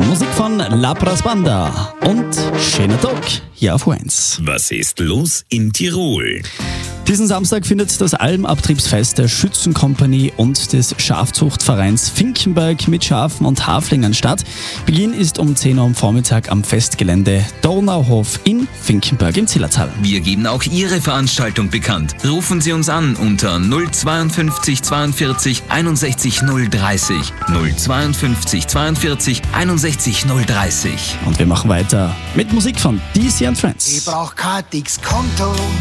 Musik von Labras Banda und schöner Tag hier auf 1. Was ist los in Tirol? Diesen Samstag findet das Almabtriebsfest der Schützenkompanie und des Schafzuchtvereins Finkenberg mit Schafen und Haflingen statt. Beginn ist um 10 Uhr am Vormittag am Festgelände Donauhof in Finkenberg im Zillertal. Wir geben auch Ihre Veranstaltung bekannt. Rufen Sie uns an unter 052 42 61 030. 052 42 61 030. Und wir machen weiter mit Musik von DC and Friends. Ich brauch kein dickes Konto,